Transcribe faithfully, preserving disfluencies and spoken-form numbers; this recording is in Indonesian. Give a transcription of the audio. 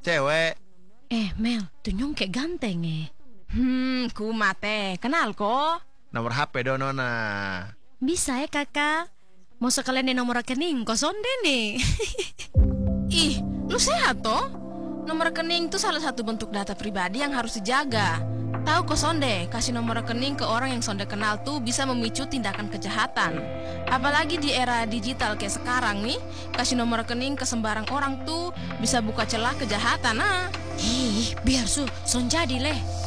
Cewek. Eh Mel, tuh nyong kayak ganteng eh. Hmm, ku mate, kenal kok. Nomor H P donona. Bisa ya kakak? Mau sekalian di nomor rekening kok sonde nih. Ih, lu sehat toh? Nomor rekening itu salah satu bentuk data pribadi yang harus dijaga. Tahu kok sonde, kasih nomor rekening ke orang yang sonde kenal tuh bisa memicu tindakan kejahatan. Apalagi di era digital kayak sekarang nih, kasih nomor rekening ke sembarang orang tuh bisa buka celah kejahatan ah. Ih, biar su, son jadi leh.